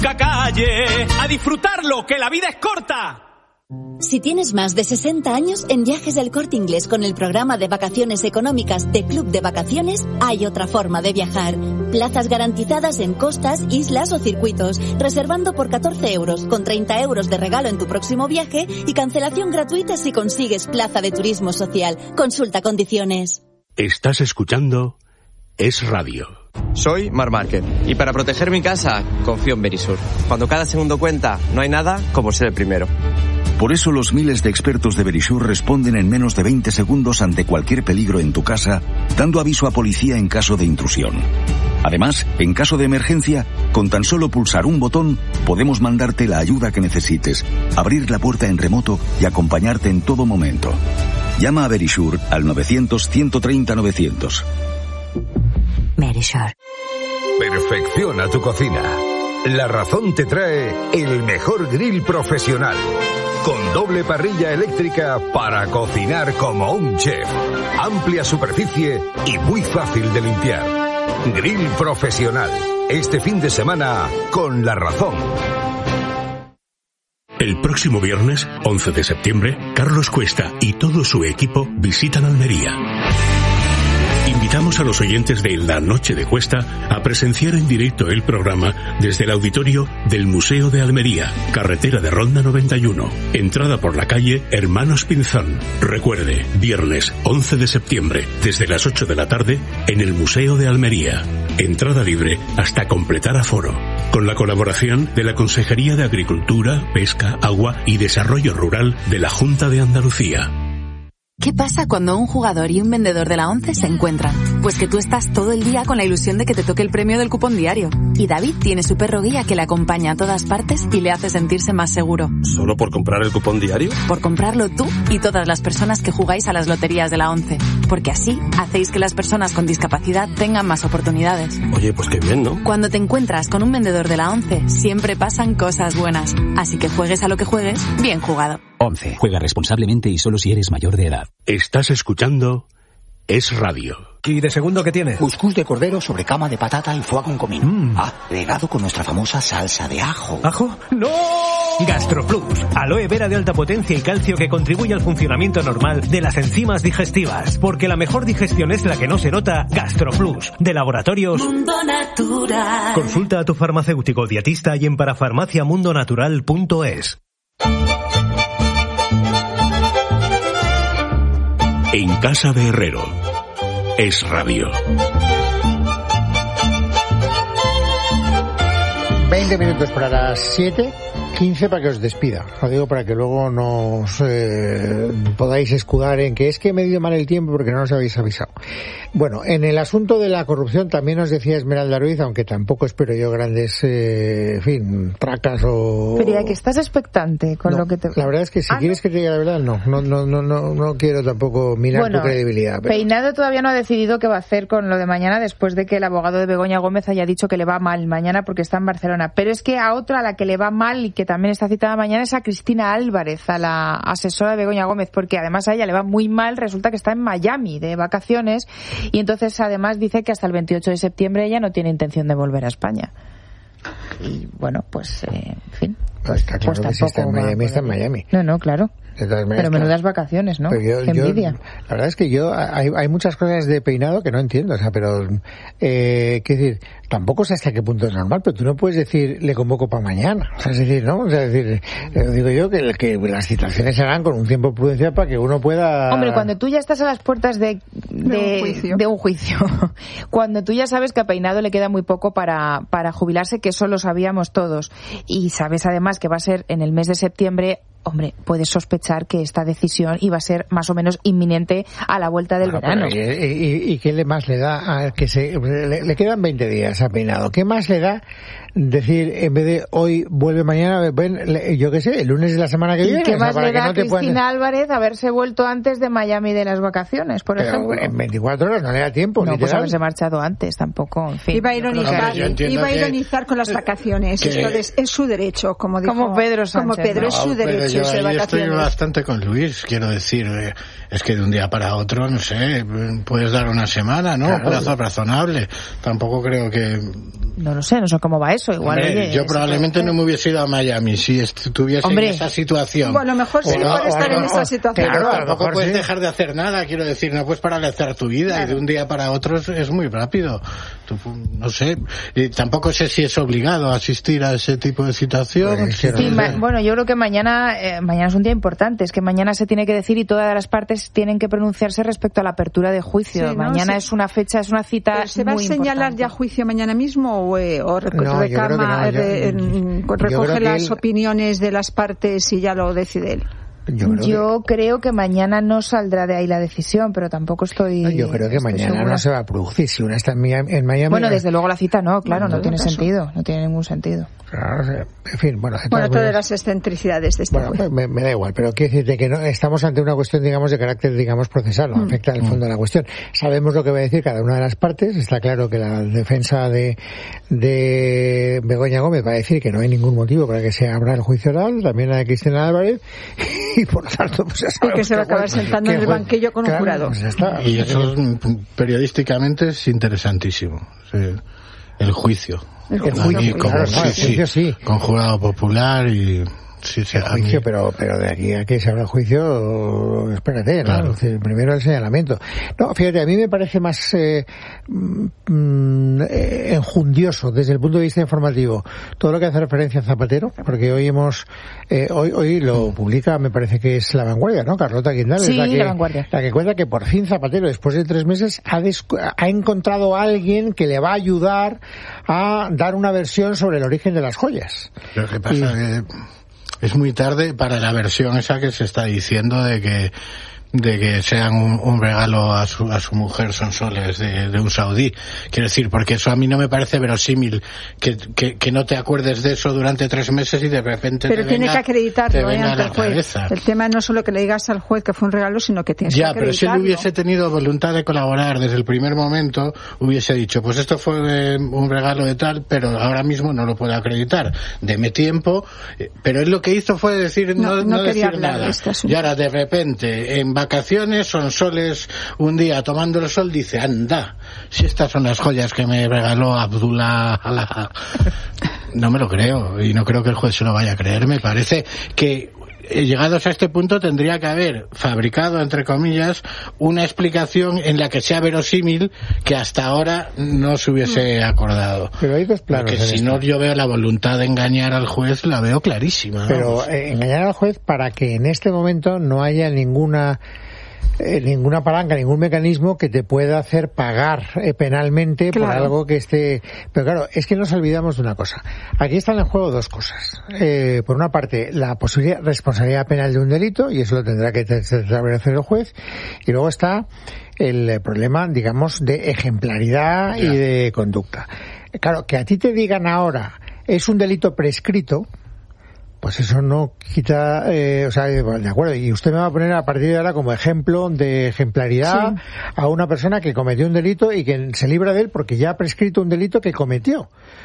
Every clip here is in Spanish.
Calle, a disfrutarlo, que la vida es corta. Si tienes más de 60 años, en Viajes del Corte Inglés con el programa de vacaciones económicas de Club de Vacaciones, hay otra forma de viajar. Plazas garantizadas en costas, islas o circuitos, reservando por 14 euros, con 30 euros de regalo en tu próximo viaje y cancelación gratuita si consigues plaza de turismo social. Consulta condiciones. Estás escuchando Es Radio. Soy Marc Márquez y para proteger mi casa confío en Verisur. Cuando cada segundo cuenta, no hay nada como ser el primero. Por eso los miles de expertos de Verisur responden en menos de 20 segundos ante cualquier peligro en tu casa, dando aviso a policía en caso de intrusión. Además, en caso de emergencia, con tan solo pulsar un botón, podemos mandarte la ayuda que necesites, abrir la puerta en remoto y acompañarte en todo momento. Llama a Verisur al 900-130-900. Verisur. Perfecciona tu cocina. La Razón te trae el mejor grill profesional, con doble parrilla eléctrica para cocinar como un chef. Amplia superficie y muy fácil de limpiar. Grill profesional. Este fin de semana con La Razón. El próximo viernes, 11 de septiembre, Carlos Cuesta y todo su equipo visitan Almería. Invitamos a los oyentes de La Noche de Cuesta a presenciar en directo el programa desde el auditorio del Museo de Almería, carretera de Ronda 91, entrada por la calle Hermanos Pinzón. Recuerde, viernes 11 de septiembre, desde las 8 de la tarde, en el Museo de Almería. Entrada libre hasta completar aforo. Con la colaboración de la Consejería de Agricultura, Pesca, Agua y Desarrollo Rural de la Junta de Andalucía. ¿Qué pasa cuando un jugador y un vendedor de la ONCE se encuentran? Pues que tú estás todo el día con la ilusión de que te toque el premio del cupón diario. Y David tiene su perro guía que le acompaña a todas partes y le hace sentirse más seguro. ¿Solo por comprar el cupón diario? Por comprarlo tú y todas las personas que jugáis a las loterías de la ONCE. Porque así hacéis que las personas con discapacidad tengan más oportunidades. Oye, pues qué bien, ¿no? Cuando te encuentras con un vendedor de la ONCE, siempre pasan cosas buenas. Así que juegues a lo que juegues, bien jugado. ONCE. Juega responsablemente y solo si eres mayor de edad. Estás escuchando Es Radio. ¿Y de segundo qué tiene? Cuscús de cordero sobre cama de patata y foie con comino. Agregado con nuestra famosa salsa de ajo. ¿Ajo? ¡No! GastroPlus. Aloe vera de alta potencia y calcio que contribuye al funcionamiento normal de las enzimas digestivas. Porque la mejor digestión es la que no se nota. GastroPlus. De Laboratorios Mundo Natural. Consulta a tu farmacéutico dietista y en parafarmaciamundonatural.es. En casa de Herrero. Es Radio. 20 minutos para las 7:15 para que os despida. Lo digo para que luego no os podáis escudar en que es que he medido mal el tiempo porque no nos habéis avisado. Bueno, en el asunto de la corrupción también os decía Esmeralda Ruiz, aunque tampoco espero yo grandes, tracas o... Pero ya que estás expectante con lo que te... La verdad es que si quieres que te diga la verdad, no quiero tampoco mirar tu credibilidad. Pero... Peinado todavía no ha decidido qué va a hacer con lo de mañana después de que el abogado de Begoña Gómez haya dicho que le va mal mañana porque está en Barcelona. Pero es que a otra a la que le va mal y que también está citada mañana es a Cristina Álvarez, a la asesora de Begoña Gómez, porque además a ella le va muy mal, resulta que está en Miami de vacaciones. Y entonces, además, dice que hasta el 28 de septiembre ella no tiene intención de volver a España. Y bueno, pues, en fin. Está claro que si está en Miami, está en Miami. No, claro. Pero menudas vacaciones, ¿no? Qué envidia. La verdad es que hay muchas cosas de peinado que no entiendo, o sea, pero quiero decir, tampoco sé hasta qué punto es normal, pero tú no puedes decir le convoco para mañana, o sea, es decir, ¿no? O sea, es decir, digo yo que las citaciones se hagan con un tiempo prudencial para que uno pueda... Hombre, cuando tú ya estás a las puertas de un juicio, cuando tú ya sabes que a Peinado le queda muy poco para jubilarse, que eso lo sabíamos todos, y sabes además que va a ser en el mes de septiembre, hombre, puedes sospechar que esta decisión iba a ser más o menos inminente a la vuelta del verano. ¿Y qué más le da a que le quedan 20 días a Peinado? ¿Qué más le da decir, en vez de hoy vuelve mañana, yo qué sé, el lunes de la semana que viene? ¿Y qué más le da a Cristina Álvarez haberse vuelto antes de Miami de las vacaciones, por ejemplo? En 24 horas no le da tiempo. No, pues haberse marchado antes tampoco, en fin. Iba a ironizar con las vacaciones. Esto es su derecho, como dijo, como Pedro Sánchez. Como Pedro es su derecho. irse de vacaciones. Estoy bastante con Luis, quiero decir, es que de un día para otro, no sé, puedes dar una semana, ¿no? Claro. Un plazo razonable. Tampoco creo que... No lo sé cómo va eso. Igual. Hombre, yo probablemente no me hubiese ido a Miami si estuviese en esa situación. Bueno, a lo mejor sí puede estar en esa situación. Claro, a lo mejor puedes dejar de hacer nada, quiero decir, no puedes paralizar tu vida, y de un día para otro es muy rápido. No sé, y tampoco sé si es obligado a asistir a ese tipo de situación. Sí, bueno, yo creo que mañana es un día importante, es que mañana se tiene que decir y todas las partes tienen que pronunciarse respecto a la apertura de juicio. Sí, mañana es una fecha, es una cita muy importante. ¿Se va a señalar ya juicio mañana mismo o recoge las opiniones de las partes y ya lo decide él? Yo creo que mañana no saldrá de ahí la decisión, pero tampoco estoy... Yo creo que mañana segura. No se va a producir. Si una está en Miami... Bueno, desde luego la cita no, claro, no tiene sentido, no tiene ningún sentido. Claro, en fin, bueno... todas las excentricidades de este juez. Me da igual, pero quiero decirte que no estamos ante una cuestión, digamos, de carácter, digamos, procesal, no afecta al fondo de la cuestión. Sabemos lo que va a decir cada una de las partes, está claro que la defensa de Begoña Gómez va a decir que no hay ningún motivo para que se abra el juicio oral, también la de Cristina Álvarez, y por lo tanto, pues ya sabemos que se va a acabar sentando en el banquillo con un jurado. Pues ya está. Y eso periodísticamente es interesantísimo. El juicio. El juicio, sí. Con jurado popular y... Sí, el juicio, pero de aquí a que se abra el juicio, espérate, ¿no? Claro. Primero el señalamiento. No, fíjate, a mí me parece más enjundioso desde el punto de vista informativo todo lo que hace referencia a Zapatero, porque hoy hoy lo publica, me parece que es La Vanguardia, ¿no? Carlota Guindal, sí, es La Vanguardia, la que cuenta que por fin Zapatero, después de 3 meses, ha encontrado a alguien que le va a ayudar a dar una versión sobre el origen de las joyas. Lo que pasa que es muy tarde para la versión esa que se está diciendo de que sean un regalo a su mujer Sonsoles de un saudí. Quiero decir, porque eso a mí no me parece verosímil que no te acuerdes de eso durante 3 meses y de repente pero tiene que acreditarlo ante el juez. El tema no es solo que le digas al juez que fue un regalo, sino que tienes que acreditarlo. Pero si él hubiese tenido voluntad de colaborar desde el primer momento, hubiese dicho, pues esto fue un regalo de tal, pero ahora mismo no lo puedo acreditar. Deme tiempo. Pero él lo que hizo fue decir no decir nada. Y ahora de repente, en vacaciones, Sonsoles un día tomando el sol dice, anda, si estas son las joyas que me regaló Abdullah. No me lo creo, y no creo que el juez se lo vaya a creer. Me parece que llegados a este punto tendría que haber fabricado, entre comillas, una explicación en la que sea verosímil que hasta ahora no se hubiese acordado. Pero hay dos planos. Porque si no, yo veo la voluntad de engañar al juez, la veo clarísima. Pero engañar al juez para que en este momento no haya ninguna palanca, ningún mecanismo que te pueda hacer pagar penalmente por algo que esté... Pero claro, es que nos olvidamos de una cosa. Aquí están en juego 2 cosas. Por una parte, la posible responsabilidad penal de un delito, y eso lo tendrá que establecer el juez, y luego está el problema, digamos, de ejemplaridad y de conducta. Claro, que a ti te digan ahora, es un delito prescrito, pues eso no quita, de acuerdo, y usted me va a poner a partir de ahora como ejemplo de ejemplaridad a una persona que cometió un delito y que se libra de él porque ya ha prescrito un delito que cometió.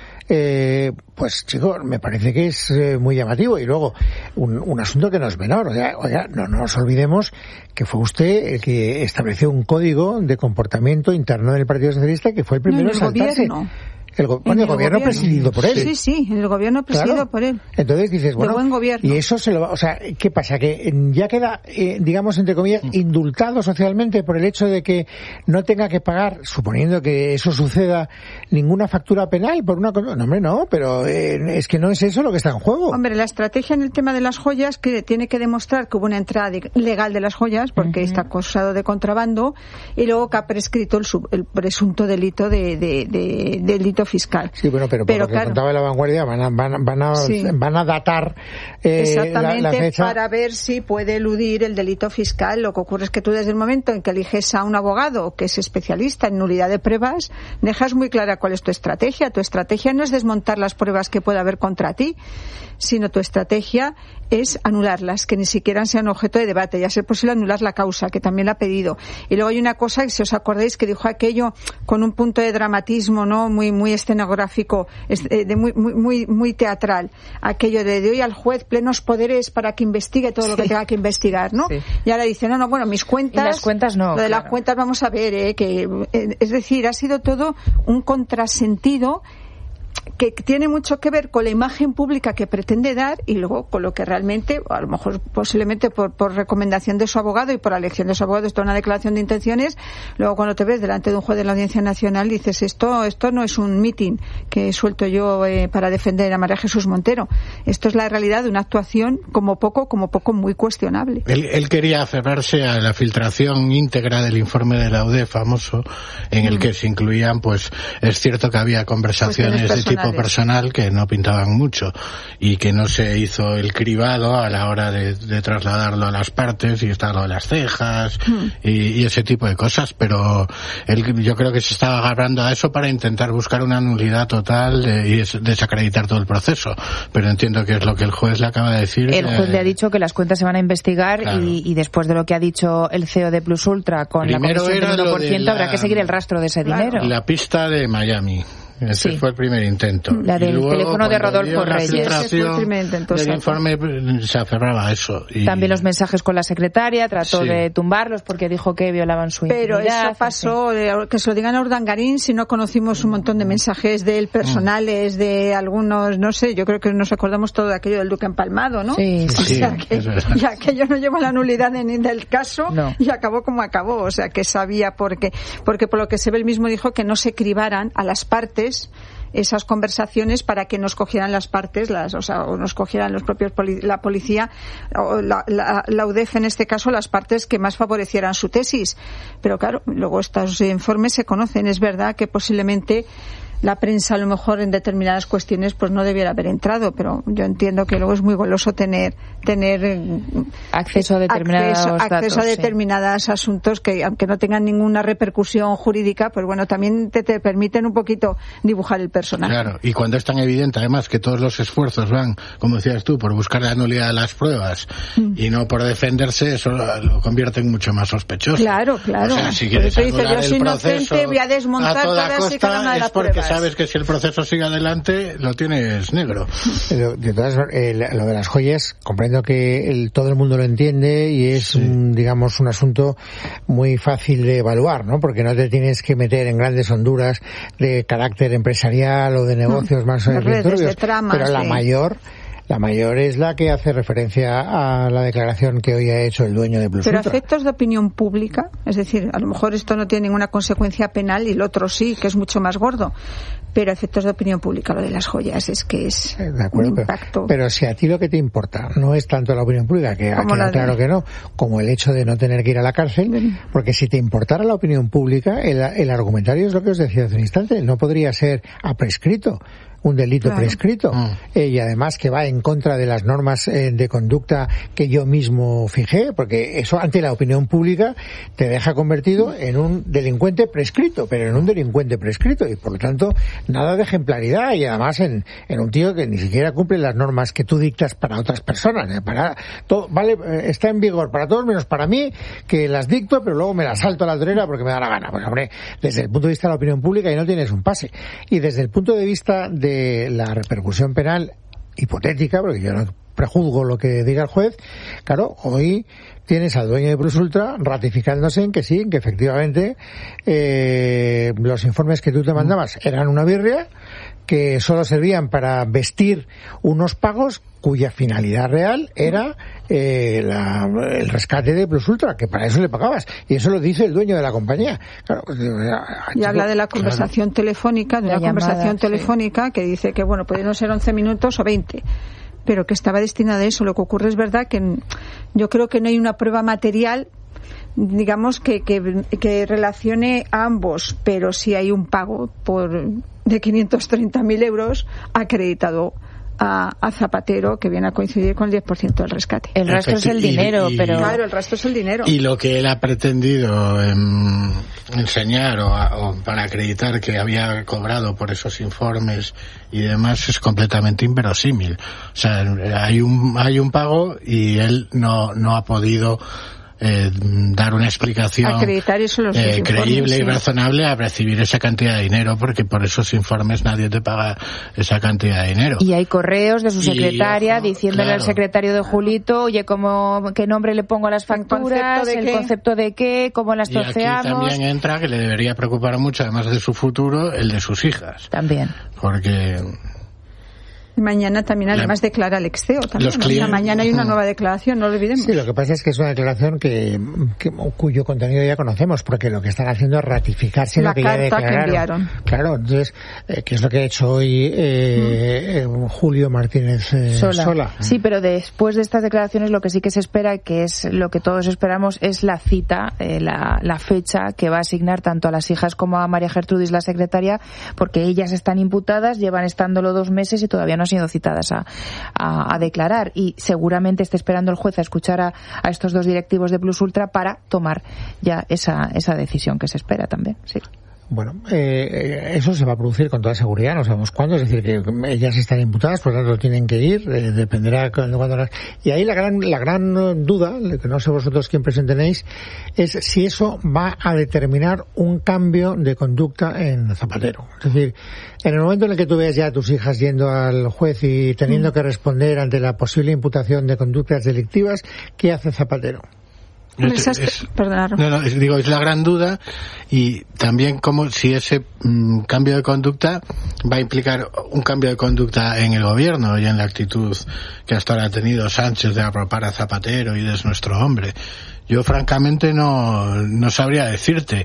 Pues chicos, me parece que es muy llamativo. Y luego, un asunto que no es menor. Oiga, no nos olvidemos que fue usted el que estableció un código de comportamiento interno del Partido Socialista que fue el primero en saltarse. El gobierno presidido por él. Sí, el gobierno presidido por él. Entonces dices, bueno, buen gobierno. Y eso se lo va, ¿qué pasa? Que ya queda, digamos, entre comillas, indultado socialmente por el hecho de que no tenga que pagar, suponiendo que eso suceda, ninguna factura penal por una cosa. No, hombre, no, pero es que no es eso lo que está en juego. Hombre, la estrategia en el tema de las joyas, que tiene que demostrar que hubo una entrada legal de las joyas, porque está acusado de contrabando, y luego que ha prescrito el presunto delito de delito fiscal. Sí, bueno, pero por lo que contaba La Vanguardia van a datar exactamente la fecha para ver si puede eludir el delito fiscal. Lo que ocurre es que tú desde el momento en que eliges a un abogado que es especialista en nulidad de pruebas, dejas muy clara cuál es tu estrategia. Tu estrategia no es desmontar las pruebas que pueda haber contra ti, sino tu estrategia es anularlas, que ni siquiera sean objeto de debate, y a ser posible anular la causa, que también la ha pedido. Y luego hay una cosa que, si os acordáis, que dijo aquello con un punto de dramatismo, ¿no?, muy escenográfico, muy teatral, aquello de doy al juez plenos poderes para que investigue todo lo que tenga que investigar, ¿no? Sí. Y ahora dice, no, bueno, mis cuentas... Y las cuentas no. Lo de las cuentas vamos a ver, es decir, ha sido todo un contrasentido que tiene mucho que ver con la imagen pública que pretende dar y luego con lo que realmente, a lo mejor posiblemente por recomendación de su abogado y por la elección de su abogado, esto es una declaración de intenciones, luego cuando te ves delante de un juez de la Audiencia Nacional dices, esto no es un mitin que he suelto yo para defender a María Jesús Montero, esto es la realidad de una actuación como poco muy cuestionable. Él quería aferrarse a la filtración íntegra del informe de la UDE famoso, en el que se incluían, pues es cierto que había conversaciones de tipo personal que no pintaban mucho y que no se hizo el cribado a la hora de trasladarlo a las partes, y está lo de las cejas y ese tipo de cosas, pero él, yo creo que se estaba agarrando a eso para intentar buscar una nulidad total y desacreditar todo el proceso, pero entiendo que es lo que el juez le acaba de decir. El juez le ha dicho que las cuentas se van a investigar, claro. y después de lo que ha dicho el CEO de Plus Ultra con primero la comisión del 1%, habrá que seguir el rastro de ese dinero. La pista de Miami. Ese fue el primer intento. La del teléfono de Rodolfo Reyes. Ese fue el primer intento. El informe se aferraba a eso. También los mensajes con la secretaria, trató de tumbarlos porque dijo que violaban su intimidad. Pero eso pasó, que se lo digan a Urdangarín si no conocimos un montón de mensajes de él personales, de algunos, no sé, yo creo que nos acordamos todo de aquello del Duque empalmado, ¿no? Sí. Y aquello no llevó la nulidad del caso y acabó como acabó. O sea, que sabía porque por lo que se ve, él mismo dijo que no se cribaran a las partes esas conversaciones para que nos cogieran las partes, o nos cogieran los propios la policía o la UDEF en este caso, las partes que más favorecieran su tesis. Pero claro, luego estos informes se conocen. Es verdad que posiblemente la prensa a lo mejor en determinadas cuestiones pues no debiera haber entrado, pero yo entiendo que luego es muy goloso tener acceso a determinados asuntos que aunque no tengan ninguna repercusión jurídica, pues bueno, también te permiten un poquito dibujar el personaje. Claro, y cuando es tan evidente además que todos los esfuerzos van, como decías tú, por buscar la nulidad de las pruebas y no por defenderse, eso lo convierte en mucho más sospechoso. Claro. O sea, si quieres anular yo soy inocente, voy a desmontar todas y cada una de las pruebas. Sabes que si el proceso sigue adelante lo tienes negro. Pero, de todas, lo de las joyas, comprendo que todo el mundo lo entiende y es digamos un asunto muy fácil de evaluar, ¿no? Porque no te tienes que meter en grandes honduras de carácter empresarial o de negocios más turbios, pero la mayor es la que hace referencia a la declaración que hoy ha hecho el dueño de Plus Ultra. Pero efectos de opinión pública, es decir, a lo mejor esto no tiene ninguna consecuencia penal y el otro sí, que es mucho más gordo. Pero efectos de opinión pública, lo de las joyas, es que es un impacto. Pero si a ti lo que te importa no es tanto la opinión pública, que claro que no, como el hecho de no tener que ir a la cárcel, porque si te importara la opinión pública, el argumentario es lo que os decía hace un instante, no podría ser prescrito. Un delito prescrito y además que va en contra de las normas de conducta que yo mismo fijé, porque eso ante la opinión pública te deja convertido en un delincuente prescrito, pero en un delincuente prescrito y por lo tanto nada de ejemplaridad y además en un tío que ni siquiera cumple las normas que tú dictas para otras personas, para todo, vale, está en vigor para todos menos para mí, que las dicto pero luego me las salto a la torera porque me da la gana. Pues hombre, desde el punto de vista de la opinión pública y no tienes un pase, y desde el punto de vista de la repercusión penal hipotética, porque yo no prejuzgo lo que diga el juez, claro, hoy tienes al dueño de Plus Ultra ratificándose en que sí, en que efectivamente los informes que tú te mandabas eran una birria, que solo servían para vestir unos pagos cuya finalidad real era el rescate de Plus Ultra, que para eso le pagabas, y eso lo dice el dueño de la compañía. Claro, y habla de la conversación telefónica, de una conversación telefónica que dice que bueno, pueden ser 11 minutos o 20, pero que estaba destinada a eso. Lo que ocurre es verdad que yo creo que no hay una prueba material, digamos, que relacione a ambos, pero sí hay un pago de 530.000 euros acreditado a Zapatero, que viene a coincidir con el 10% del rescate. El resto es el dinero, pero... Claro, el resto es el dinero. Y lo que él ha pretendido enseñar o para acreditar que había cobrado por esos informes y demás es completamente inverosímil. O sea, hay un pago y él no ha podido dar una explicación creíble y razonable a recibir esa cantidad de dinero, porque por esos informes nadie te paga esa cantidad de dinero. Y hay correos de su secretaria diciéndole al secretario de Julito, oye, ¿qué nombre le pongo a las facturas? ¿El concepto de qué? ¿Cómo las troceamos? Y aquí también entra que le debería preocupar mucho, además de su futuro, el de sus hijas. También. Porque... Mañana también además declara el Exteo también. Mañana hay una nueva declaración, no lo olvidemos. Sí, lo que pasa es que es una declaración cuyo contenido ya conocemos, porque lo que están haciendo es ratificarse lo que ya declararon. Que enviaron. Claro, entonces, ¿qué es lo que ha hecho hoy Julio Martínez Sola? Sí, pero después de estas declaraciones lo que sí que se espera, que es lo que todos esperamos, es la cita, la fecha que va a asignar tanto a las hijas como a María Gertrudis, la secretaria, porque ellas están imputadas, llevan estándolo 2 meses y todavía no han sido citadas a declarar, y seguramente esté esperando el juez a escuchar a estos 2 directivos de Plus Ultra para tomar ya esa decisión que se espera también. Sí. Bueno, eso se va a producir con toda seguridad, no sabemos cuándo, es decir, que ellas están imputadas, por lo tanto tienen que ir, dependerá de cuándo las... Y ahí la gran duda, que no sé vosotros quién tenéis, es si eso va a determinar un cambio de conducta en Zapatero. Es decir, en el momento en el que tú veas ya a tus hijas yendo al juez y teniendo que responder ante la posible imputación de conductas delictivas, ¿qué hace Zapatero? Es la gran duda, y también como si ese cambio de conducta va a implicar un cambio de conducta en el gobierno y en la actitud que hasta ahora ha tenido Sánchez de arropar a Zapatero y de nuestro hombre. Yo francamente no sabría decirte,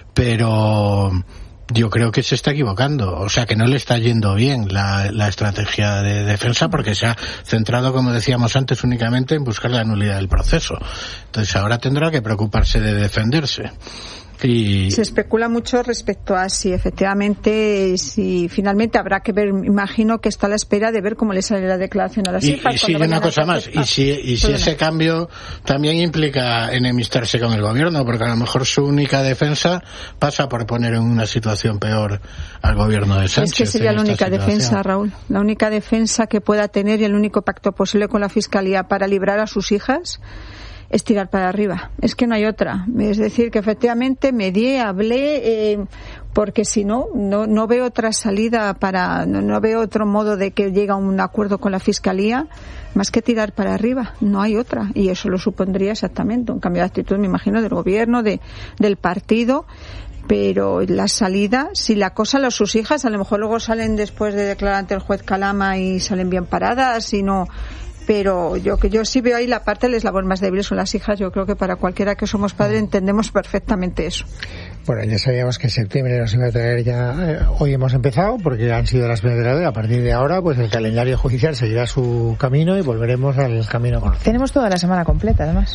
pero yo creo que se está equivocando, o sea que no le está yendo bien la estrategia de defensa, porque se ha centrado, como decíamos antes, únicamente en buscar la nulidad del proceso. Entonces ahora tendrá que preocuparse de defenderse. Y... Se especula mucho respecto a si efectivamente, si finalmente habrá que ver, imagino que está a la espera de ver cómo le sale la declaración a las hijas. Y sí, una cosa más, y si ese cambio también implica enemistarse con el gobierno, porque a lo mejor su única defensa pasa por poner en una situación peor al gobierno de Sánchez. Es que sería la única defensa, Raúl, la única defensa que pueda tener y el único pacto posible con la Fiscalía para librar a sus hijas es tirar para arriba. Es que no hay otra. Es decir, que efectivamente medié, hablé, porque si no veo otra salida no veo otro modo de que llegue a un acuerdo con la Fiscalía más que tirar para arriba. No hay otra. Y eso lo supondría exactamente un cambio de actitud, me imagino, del gobierno, del partido. Pero la salida, si la acosan a sus hijas, a lo mejor luego salen después de declarar ante el juez Calama y salen bien paradas y no... Pero yo sí veo ahí la parte del eslabón más débil son las hijas. Yo creo que para cualquiera que somos padres entendemos perfectamente eso. Bueno, ya sabíamos que en septiembre nos iba a traer ya, hoy hemos empezado porque han sido las primeras de hoy. A partir de ahora, pues el calendario judicial seguirá su camino y volveremos al camino conocido. Tenemos toda la semana completa, además.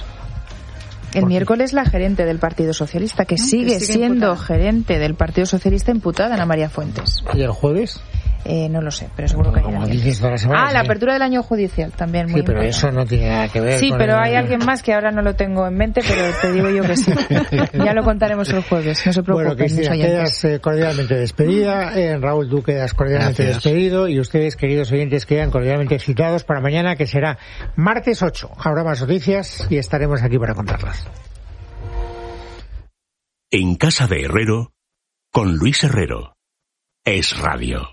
El miércoles la gerente del Partido Socialista, que sigue siendo imputada. Gerente del Partido Socialista imputada, Ana María Fuentes. ¿Y el jueves? No lo sé, pero seguro que hay. La apertura del año judicial también. Sí, pero eso no tiene nada que ver. Sí, pero hay alguien más que ahora no lo tengo en mente, pero te digo yo que sí. Ya lo contaremos el jueves, no se preocupen. Bueno, Cristina, quedas cordialmente despedida. Raúl, tú quedas cordialmente despedido. Y ustedes, queridos oyentes, quedan cordialmente citados para mañana, que será martes 8. Habrá más noticias y estaremos aquí para contarlas. En Casa de Herrero, con Luis Herrero. Es Radio.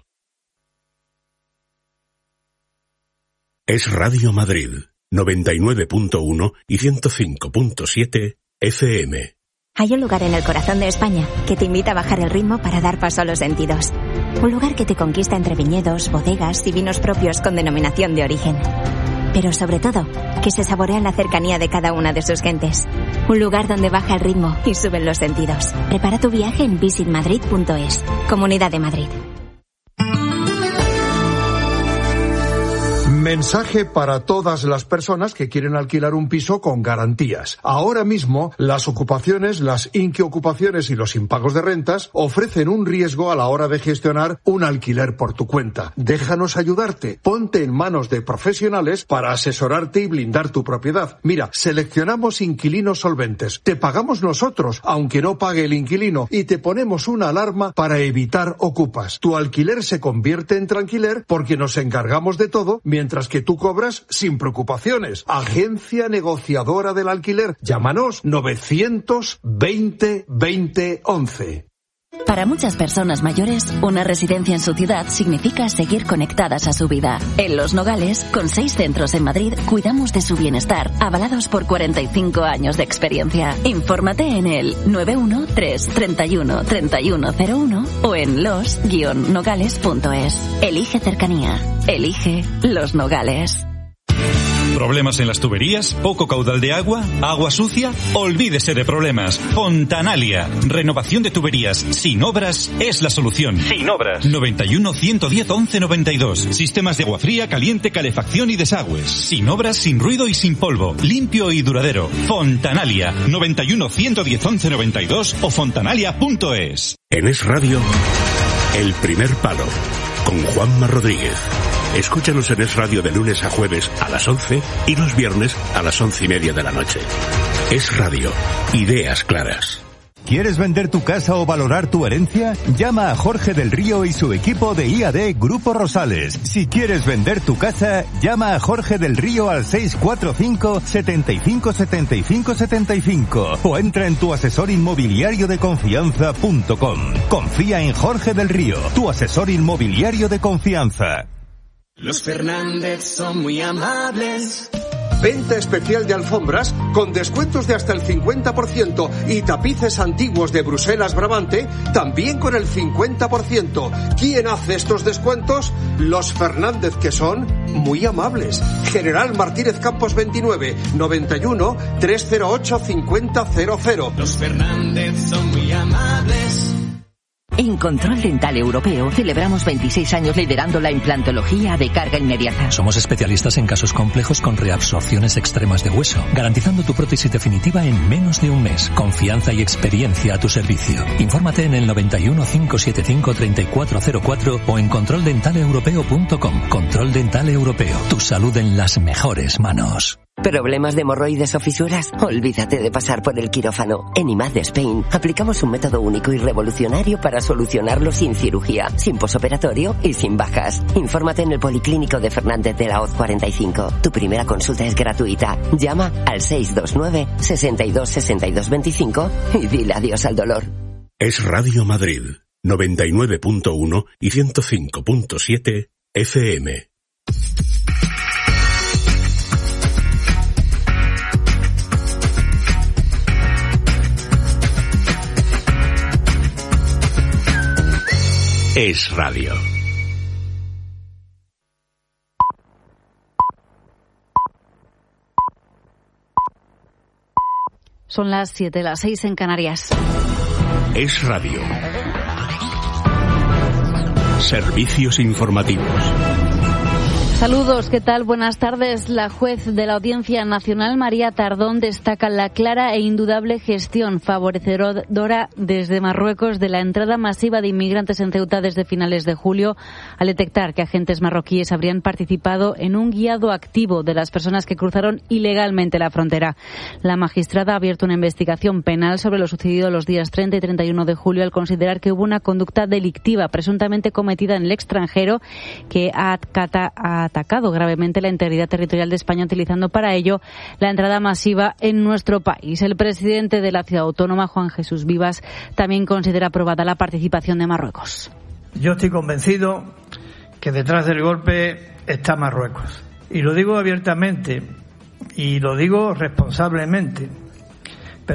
Es Radio Madrid, 99.1 y 105.7 FM. Hay un lugar en el corazón de España que te invita a bajar el ritmo para dar paso a los sentidos. Un lugar que te conquista entre viñedos, bodegas y vinos propios con denominación de origen. Pero sobre todo, que se saborea la cercanía de cada una de sus gentes. Un lugar donde baja el ritmo y suben los sentidos. Prepara tu viaje en visitmadrid.es. Comunidad de Madrid. Mensaje para todas las personas que quieren alquilar un piso con garantías. Ahora mismo, las ocupaciones, las inquiocupaciones y los impagos de rentas ofrecen un riesgo a la hora de gestionar un alquiler por tu cuenta. Déjanos ayudarte. Ponte en manos de profesionales para asesorarte y blindar tu propiedad. Mira, seleccionamos inquilinos solventes. Te pagamos nosotros, aunque no pague el inquilino, y te ponemos una alarma para evitar ocupas. Tu alquiler se convierte en tranquiler porque nos encargamos de todo mientras las que tú cobras sin preocupaciones. Agencia Negociadora del Alquiler. Llámanos 920 20 11. Para muchas personas mayores, una residencia en su ciudad significa seguir conectadas a su vida. En Los Nogales, con 6 centros en Madrid, cuidamos de su bienestar, avalados por 45 años de experiencia. Infórmate en el 913-31-3101 o en los-nogales.es. Elige cercanía. Elige Los Nogales. ¿Problemas en las tuberías? ¿Poco caudal de agua? ¿Agua sucia? Olvídese de problemas. Fontanalia. Renovación de tuberías sin obras es la solución. Sin obras. 91 110 11 92. Sistemas de agua fría, caliente, calefacción y desagües. Sin obras, sin ruido y sin polvo. Limpio y duradero. Fontanalia. 91 110 11 92 o fontanalia.es. En Es Radio, El Primer Palo, con Juanma Rodríguez. Escúchanos en Es Radio de lunes a jueves a las 11 y los viernes a las 11:30 de la noche. Es Radio. Ideas claras. ¿Quieres vender tu casa o valorar tu herencia? Llama a Jorge del Río y su equipo de IAD Grupo Rosales. Si quieres vender tu casa, llama a Jorge del Río al 645 75 75 75 o entra en tuasesorinmobiliariodeconfianza.com. Confía en Jorge del Río, tu asesor inmobiliario de confianza. Los Fernández son muy amables. Venta especial de alfombras con descuentos de hasta el 50% y tapices antiguos de Bruselas Brabante también con el 50%. ¿Quién hace estos descuentos? Los Fernández, que son muy amables. General Martínez Campos 29, 91 308 5000. Los Fernández son muy amables. En Control Dental Europeo celebramos 26 años liderando la implantología de carga inmediata. Somos especialistas en casos complejos con reabsorciones extremas de hueso, garantizando tu prótesis definitiva en menos de un mes. Confianza y experiencia a tu servicio. Infórmate en el 91 575 3404 o en controldentaleeuropeo.com. Control Dental Europeo. Tu salud en las mejores manos. ¿Problemas de hemorroides o fisuras? Olvídate de pasar por el quirófano. En IMAD de Spain aplicamos un método único y revolucionario para solucionarlo sin cirugía, sin posoperatorio y sin bajas. Infórmate en el Policlínico de Fernández de la Hoz 45. Tu primera consulta es gratuita. Llama al 629 62 62 25 y dile adiós al dolor. Es Radio Madrid, 99.1 y 105.7 FM. Es Radio. Son las 7, las 6 en Canarias. Es Radio. Servicios informativos. Saludos, ¿qué tal? Buenas tardes. La juez de la Audiencia Nacional, María Tardón, destaca la clara e indudable gestión favorecedora desde Marruecos de la entrada masiva de inmigrantes en Ceuta desde finales de julio, al detectar que agentes marroquíes habrían participado en un guiado activo de las personas que cruzaron ilegalmente la frontera. La magistrada ha abierto una investigación penal sobre lo sucedido los días 30 y 31 de julio al considerar que hubo una conducta delictiva presuntamente cometida en el extranjero que ha atacado gravemente la integridad territorial de España, utilizando para ello la entrada masiva en nuestro país. El presidente de la ciudad autónoma, Juan Jesús Vivas, también considera aprobada la participación de Marruecos. Yo estoy convencido que detrás del golpe está Marruecos. Y lo digo abiertamente y lo digo responsablemente.